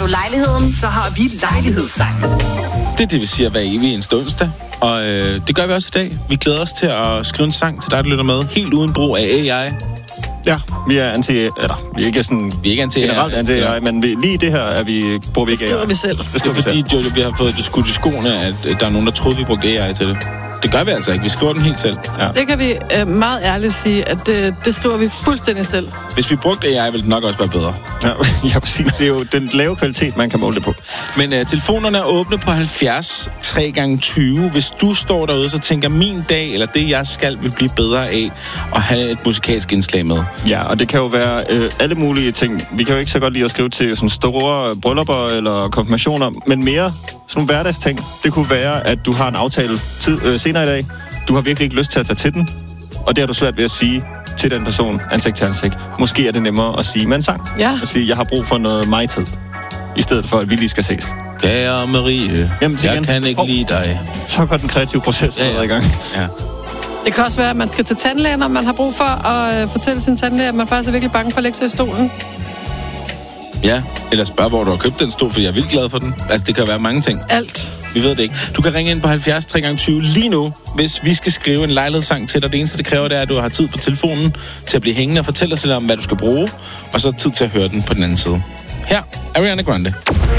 du lejligheden? Så har vi lejlighedssangen. Det er det, vi siger hver evig eneste onsdag. Og det gør vi også i dag. Vi glæder os til at skrive en sang til dig, der lytter med. Helt uden brug af AI. Ja, vi er vi er ikke sådan Vi er ikke anti-AI. generelt anti-AI, men lige det her bruger vi ikke AI. Det skriver vi selv. Det er fordi, Jojo, vi har fået det skudt i skoene, at der er nogen, der troede, vi brugte AI til det. Det gør vi altså ikke. Vi skriver den helt selv. Ja. Det kan vi meget ærligt sige, at det skriver vi fuldstændig selv. Hvis vi brugte AI, ville det nok også være bedre. Ja, præcis. Det er jo den lave kvalitet, man kan måle det på. Men telefonerne er åbne på 70 3x20. Hvis du står derude, så tænker min dag, eller det jeg skal, vil blive bedre af at have et musikalsk indslag med. Ja, og det kan jo være alle mulige ting. Vi kan jo ikke så godt lide at skrive til sådan store bryllupper eller konfirmationer, men mere sådan nogle hverdagsting. Det kunne være, at du har en aftale senere i dag. Du har virkelig ikke lyst til at tage til den, og det har du svært ved at sige til den person ansigt til ansigt. Måske er det nemmere at sige med en sang. Ja. At sige, jeg har brug for noget mig-tid, i stedet for, at vi lige skal ses. Kære Marie, jeg kan ikke lide dig. Så går den kreative proces allerede i gang. Ja. Det kan også være, at man skal til tandlægen, og man har brug for at fortælle sin tandlæge, at man faktisk er virkelig bange for at lægge sig i stolen. Ja, eller spørg, hvor du har købt den stol, for jeg er vildt glad for den. Altså, det kan være mange ting. Alt. Vi ved det ikke. Du kan ringe ind på 70 3x20 lige nu, hvis vi skal skrive en lejlighedssang til dig. Det eneste, det kræver, det er, at du har tid på telefonen til at blive hængende og fortælle os lidt om, hvad du skal bruge, og så tid til at høre den på den anden side. Her, Ariana Grande.